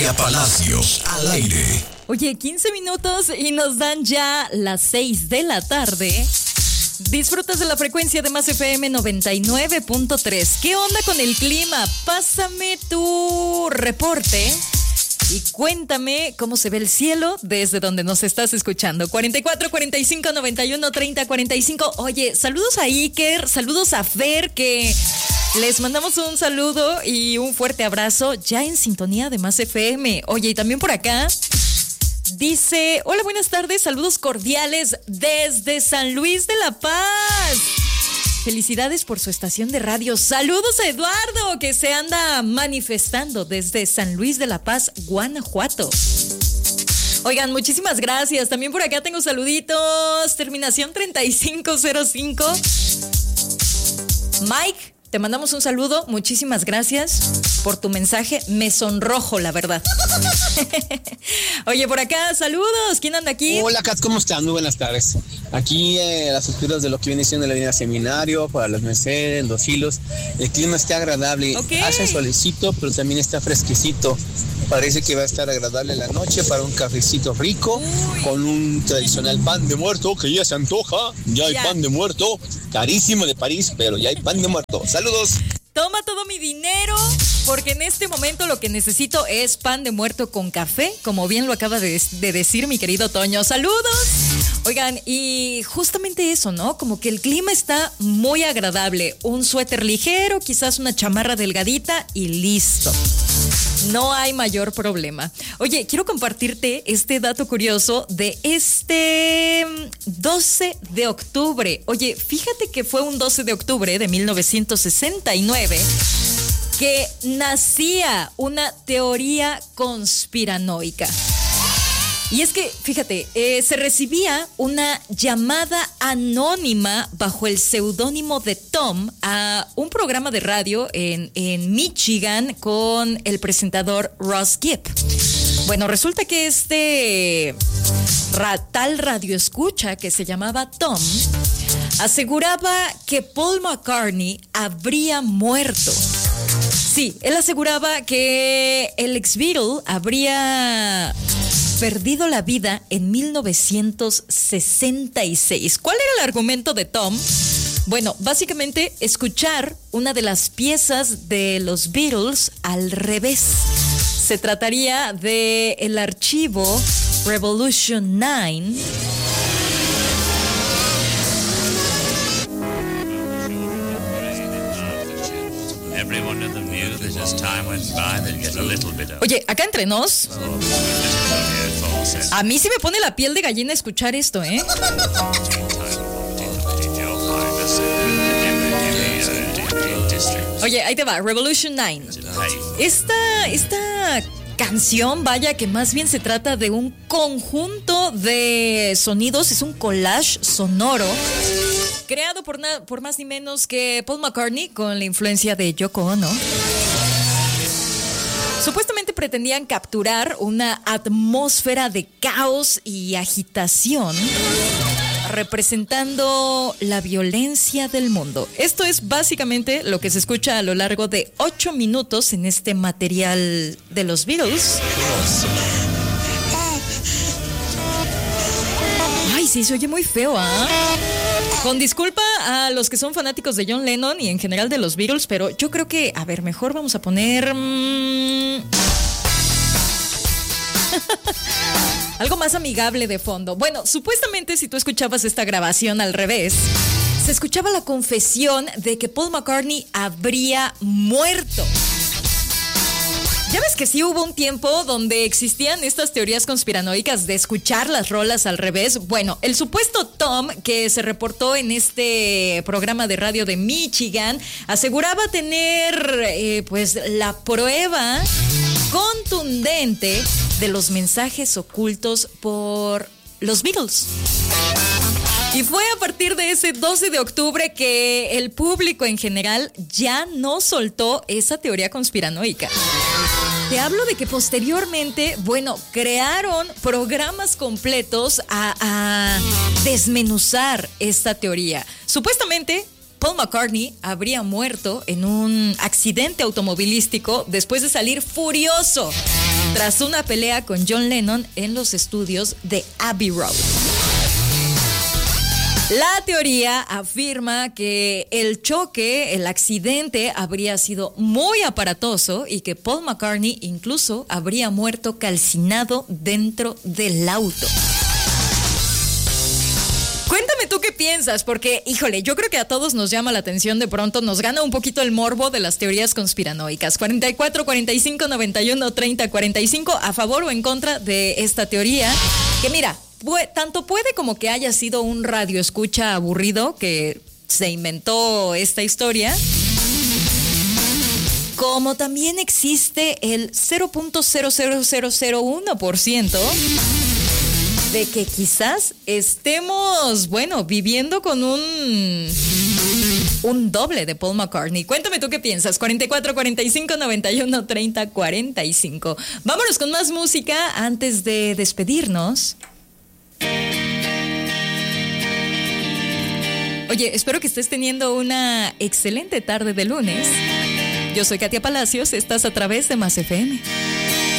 Elia Palacios, al aire. Oye, 15 minutos y nos dan ya las 6 de la tarde. Disfrutas de la frecuencia de Más FM 99.3. ¿Qué onda con el clima? Pásame tu reporte y cuéntame cómo se ve el cielo desde donde nos estás escuchando. 44 45 91 30 45. Oye, saludos a Iker, saludos a Fer, que les mandamos un saludo y un fuerte abrazo ya en sintonía de Más FM. Oye, y también por acá dice: hola, buenas tardes, saludos cordiales desde San Luis de la Paz. Felicidades por su estación de radio. Saludos a Eduardo, que se anda manifestando desde San Luis de la Paz, Guanajuato. Oigan, muchísimas gracias. También por acá tengo saluditos. Terminación 3505. Mike, te mandamos un saludo. Muchísimas gracias por tu mensaje. Me sonrojo, la verdad. Oye, por acá, saludos. ¿Quién anda aquí? Hola, Kat, ¿cómo están? Muy buenas tardes. Aquí las alturas de lo que viene siendo la avenida Seminario, para las Mercedes, Los Hilos. El clima está agradable. Okay. Hace solecito, pero también está fresquecito. Parece que va a estar agradable la noche para un cafecito rico. Uy. Con un tradicional pan de muerto que ya se antoja. Ya hay pan de muerto, carísimo de París, pero ya hay pan de muerto. ¡Saludos! Toma todo mi dinero, porque en este momento lo que necesito es pan de muerto con café, como bien lo acaba de decir mi querido Toño. ¡Saludos! Oigan, y justamente eso, ¿no? Como que el clima está muy agradable. Un suéter ligero, quizás una chamarra delgadita y listo. No hay mayor problema. Oye, quiero compartirte este dato curioso de este 12 de octubre. Oye, fíjate que fue un 12 de octubre de 1969 que nacía una teoría conspiranoica. Y es que, fíjate, se recibía una llamada anónima bajo el seudónimo de Tom a un programa de radio en Michigan con el presentador Ross Gibb. Bueno, resulta que este tal radioescucha que se llamaba Tom aseguraba que Paul McCartney habría muerto. Sí, él aseguraba que el ex-Beatle habría perdido la vida en 1966. ¿Cuál era el argumento de Tom? Bueno, básicamente escuchar una de las piezas de los Beatles al revés. Se trataría de el archivo Revolution 9. Oye, acá entre nos, a mí sí me pone la piel de gallina escuchar esto, ¿eh? Oye, ahí te va, Revolution 9. Esta canción, vaya, que más bien se trata de un conjunto de sonidos, es un collage sonoro creado por más ni menos que Paul McCartney con la influencia de Yoko Ono. Supuestamente pretendían capturar una atmósfera de caos y agitación, representando la violencia del mundo. Esto es básicamente lo que se escucha a lo largo de 8 minutos en este material de los Beatles. Ay, sí, se oye muy feo, ¿ah? Con disculpa a los que son fanáticos de John Lennon y en general de los Beatles, pero yo creo que, a ver, mejor vamos a poner algo más amigable de fondo. Bueno, supuestamente si tú escuchabas esta grabación al revés, se escuchaba la confesión de que Paul McCartney habría muerto. Ya ves que sí hubo un tiempo donde existían estas teorías conspiranoicas de escuchar las rolas al revés. Bueno, el supuesto Tom, que se reportó en este programa de radio de Michigan, aseguraba tener pues la prueba contundente de los mensajes ocultos por los Beatles. Y fue a partir de ese 12 de octubre que el público en general ya no soltó esa teoría conspiranoica. Te hablo de que posteriormente, bueno, crearon programas completos a desmenuzar esta teoría. Supuestamente, Paul McCartney habría muerto en un accidente automovilístico después de salir furioso tras una pelea con John Lennon en los estudios de Abbey Road. La teoría afirma que el choque, el accidente, habría sido muy aparatoso y que Paul McCartney incluso habría muerto calcinado dentro del auto. Cuéntame tú qué piensas, porque, híjole, yo creo que a todos nos llama la atención, de pronto nos gana un poquito el morbo de las teorías conspiranoicas. 44, 45, 91, 30, 45, a favor o en contra de esta teoría, que mira, tanto puede como que haya sido un radioescucha aburrido que se inventó esta historia, como también existe el 0.00001% de que quizás estemos, viviendo con un doble de Paul McCartney. Cuéntame tú qué piensas. 44, 45, 91, 30, 45. Vámonos con más música antes de despedirnos. Oye, espero que estés teniendo una excelente tarde de lunes. Yo soy Katia Palacios, estás a través de Más FM.